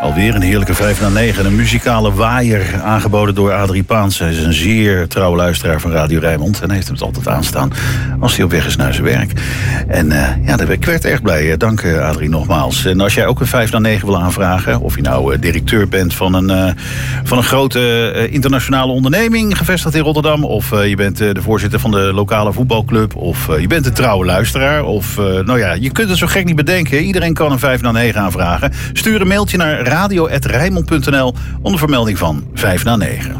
Alweer een heerlijke 5-9. Een muzikale waaier aangeboden door Adrie Paans. Hij is een zeer trouwe luisteraar van Radio Rijnmond. En heeft hem het altijd aanstaan als hij op weg is naar zijn werk. En ik werd erg blij. Dank Adrie nogmaals. En als jij ook een 5-9 wil aanvragen, of je nou directeur bent van een grote internationale onderneming gevestigd in Rotterdam, of je bent de voorzitter van de lokale voetbalclub, of je bent een trouwe luisteraar, of je kunt het zo gek niet bedenken. Iedereen kan een 5-9 aanvragen. Stuur een mailtje naar radio@rijnmond.nl onder vermelding van 5-9.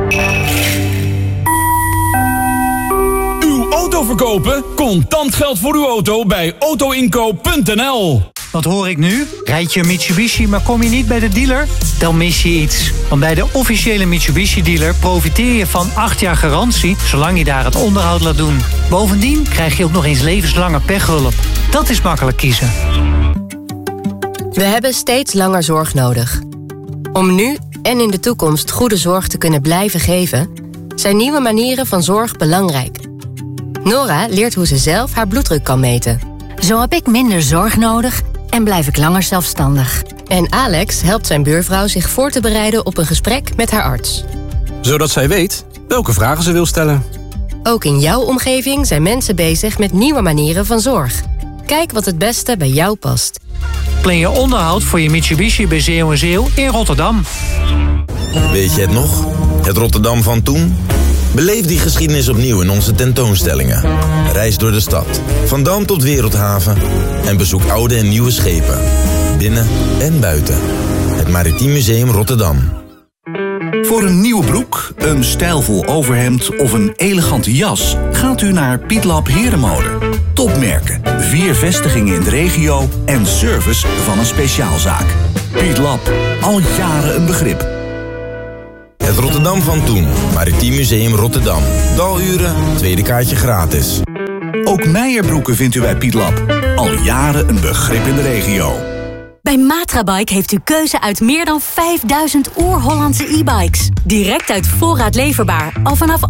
Uw auto verkopen? Contant geld voor uw auto bij autoinkoop.nl. Wat hoor ik nu? Rijd je een Mitsubishi, maar kom je niet bij de dealer? Dan mis je iets. Want bij de officiële Mitsubishi-dealer profiteer je van 8 jaar garantie, zolang je daar het onderhoud laat doen. Bovendien krijg je ook nog eens levenslange pechhulp. Dat is makkelijk kiezen. We hebben steeds langer zorg nodig. Om nu en in de toekomst goede zorg te kunnen blijven geven, zijn nieuwe manieren van zorg belangrijk. Nora leert hoe ze zelf haar bloeddruk kan meten. Zo heb ik minder zorg nodig en blijf ik langer zelfstandig. En Alex helpt zijn buurvrouw zich voor te bereiden op een gesprek met haar arts. Zodat zij weet welke vragen ze wil stellen. Ook in jouw omgeving zijn mensen bezig met nieuwe manieren van zorg. Kijk wat het beste bij jou past. Plan je onderhoud voor je Mitsubishi bij Zeeuw & Zeeuw in Rotterdam. Weet je het nog? Het Rotterdam van toen? Beleef die geschiedenis opnieuw in onze tentoonstellingen. Reis door de stad, van Dam tot Wereldhaven. En bezoek oude en nieuwe schepen. Binnen en buiten. Het Maritiem Museum Rotterdam. Voor een nieuwe broek, een stijlvol overhemd of een elegante jas gaat u naar Pietlab Herenmode. Topmerken, 4 vestigingen in de regio en service van een speciaalzaak. Pietlab, al jaren een begrip. Het Rotterdam van toen, Maritiem Museum Rotterdam. Daluren, tweede kaartje gratis. Ook Meijerbroeken vindt u bij Pietlab. Al jaren een begrip in de regio. Bij Matrabike heeft u keuze uit meer dan 5000 oer-Hollandse e-bikes. Direct uit voorraad leverbaar, al vanaf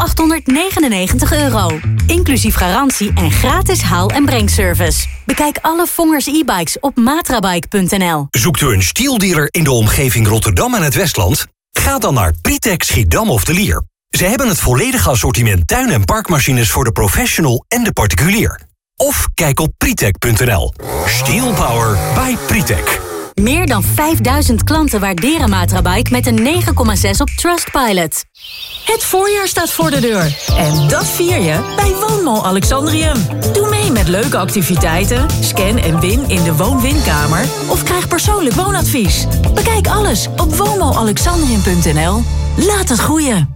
€899. Inclusief garantie en gratis haal- en brengservice. Bekijk alle Vongers e-bikes op matrabike.nl. Zoekt u een stieldealer in de omgeving Rotterdam en het Westland? Ga dan naar Pritec Schiedam of de Lier. Ze hebben het volledige assortiment tuin- en parkmachines voor de professional en de particulier. Of kijk op Pritec.nl. Steel Power by Pritec. Meer dan 5000 klanten waarderen Matrabike met een 9,6 op Trustpilot. Het voorjaar staat voor de deur. En dat vier je bij Woonmall Alexandrium. Doe mee met leuke activiteiten, scan en win in de Woon-Winkamer of krijg persoonlijk woonadvies. Bekijk alles op woonmallalexandrium.nl. Laat het groeien.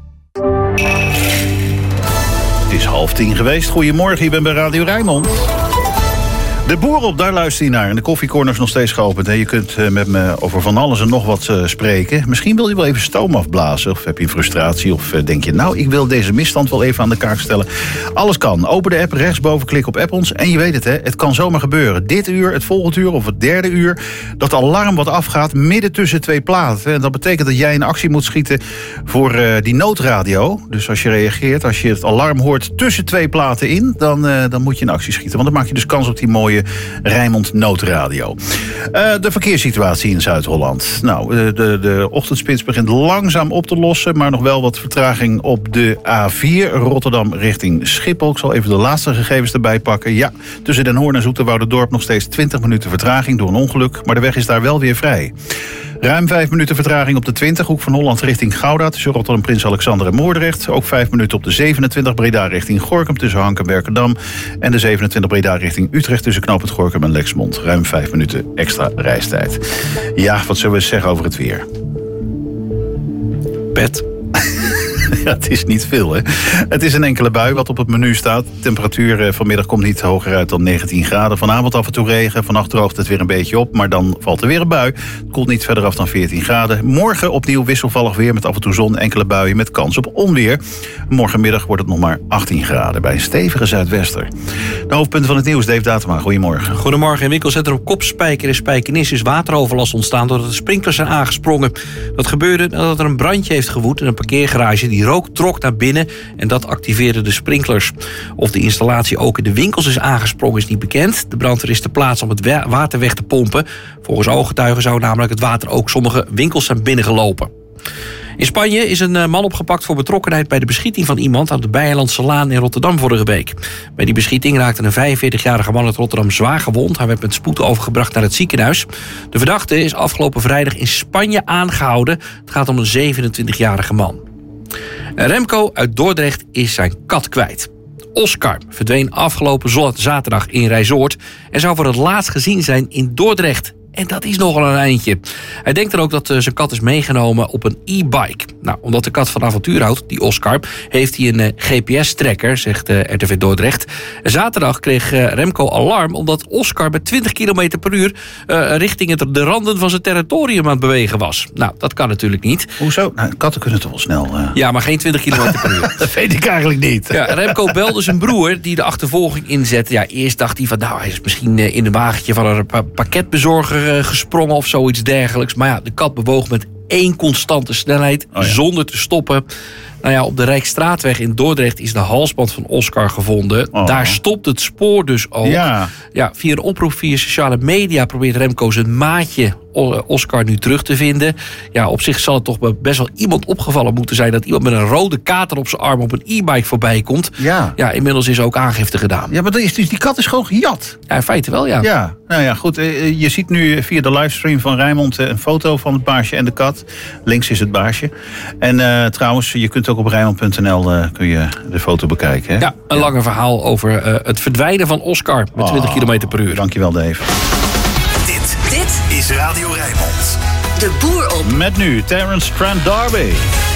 Het is 9:30 geweest. Goedemorgen, je bent bij Radio Rijnmond. De boer op, daar luister je naar. En de koffiecorner is nog steeds geopend. Je kunt met me over van alles en nog wat spreken. Misschien wil je wel even stoom afblazen. Of heb je frustratie. Of denk je, ik wil deze misstand wel even aan de kaak stellen. Alles kan. Open de app, rechtsboven, klik op app ons. En je weet het, het kan zomaar gebeuren. Dit uur, het volgende uur of het derde uur. Dat alarm wat afgaat midden tussen 2 platen. En dat betekent dat jij in actie moet schieten voor die noodradio. Dus als je reageert, als je het alarm hoort tussen 2 platen in, dan moet je in actie schieten. Want dan maak je dus kans op die mooie Rijnmond Noodradio. De verkeerssituatie in Zuid-Holland. De ochtendspits begint langzaam op te lossen, maar nog wel wat vertraging op de A4 Rotterdam richting Schiphol. Ik zal even de laatste gegevens erbij pakken. Ja, tussen Den Hoorn en Zoeterwouderdorp nog steeds 20 minuten vertraging door een ongeluk, maar de weg is daar wel weer vrij. Ruim 5 minuten vertraging op de 20, Hoek van Holland richting Gouda, tussen Rotterdam, Prins Alexander en Moordrecht. Ook 5 minuten op de 27 Breda richting Gorinchem, tussen Hank en Werkendam. En de 27 Breda richting Utrecht, tussen knooppunt Gorinchem en Lexmond. Ruim 5 minuten extra reistijd. Ja, wat zullen we zeggen over het weer? Pet. Ja, het is niet veel, hè. Het is een enkele bui wat op het menu staat. De temperatuur vanmiddag komt niet hoger uit dan 19 graden. Vanavond af en toe regen. Vannacht droogt het weer een beetje op. Maar dan valt er weer een bui. Het koelt niet verder af dan 14 graden. Morgen opnieuw wisselvallig weer met af en toe zon. Enkele buien met kans op onweer. Morgenmiddag wordt het nog maar 18 graden bij een stevige zuidwester. De hoofdpunten van het nieuws, Dave Datema. Goedemorgen. Goedemorgen. In winkelcentrum Kopspijker in Spijkenis is wateroverlast ontstaan doordat de sprinklers zijn aangesprongen. Dat gebeurde nadat er een brandje heeft gewoed in een parkeergarage die die rook trok naar binnen en dat activeerde de sprinklers. Of de installatie ook in de winkels is aangesprongen is niet bekend. De brandweer is ter plaatse om het water weg te pompen. Volgens ooggetuigen zou namelijk het water ook sommige winkels zijn binnengelopen. In Spanje is een man opgepakt voor betrokkenheid bij de beschieting van iemand aan de Beierlandse Laan in Rotterdam vorige week. Bij die beschieting raakte een 45-jarige man uit Rotterdam zwaar gewond. Hij werd met spoed overgebracht naar het ziekenhuis. De verdachte is afgelopen vrijdag in Spanje aangehouden. Het gaat om een 27-jarige man. Remco uit Dordrecht is zijn kat kwijt. Oscar verdween afgelopen zaterdag in Rijsoord en zou voor het laatst gezien zijn in Dordrecht. En dat is nogal een eindje. Hij denkt dan ook dat zijn kat is meegenomen op een e-bike. Nou, omdat de kat van avontuur houdt, die Oscar, heeft hij een GPS-tracker, zegt RTV Dordrecht. Zaterdag kreeg Remco alarm omdat Oscar met 20 km per uur richting de randen van zijn territorium aan het bewegen was. Nou, dat kan natuurlijk niet. Hoezo? Nou, katten kunnen toch wel snel... Ja, maar geen 20 km per uur. Dat weet ik eigenlijk niet. Ja, Remco belde zijn broer die de achtervolging inzette. Ja, eerst dacht hij van, nou, hij is misschien in een wagentje van een pakketbezorger gesprongen of zoiets dergelijks. Maar ja, de kat bewoog met 1 constante snelheid zonder te stoppen. Nou ja, op de Rijksstraatweg in Dordrecht is de halsband van Oscar gevonden. Daar stopt het spoor dus ook. Ja, via een oproep via sociale media probeert Remco zijn maatje Oscar nu terug te vinden. Ja, op zich zal het toch best wel iemand opgevallen moeten zijn dat iemand met een rode kater op zijn arm op een e-bike voorbij komt. Ja, inmiddels is ook aangifte gedaan. Ja, maar die kat is gewoon gejat. Ja, in feite wel, ja. Ja, nou ja, goed. Je ziet nu via de livestream van Rijnmond een foto van het baasje en de kat. Links is het baasje. En trouwens, je kunt ook op Rijnmond.nl kun je de foto bekijken. Hè? Ja, een langer verhaal over het verdwijnen van Oscar met 20 km per uur. Dankjewel, Dave. Dit is Radio Rijnmond. De boer op. Met nu Terence Trent D'Arby.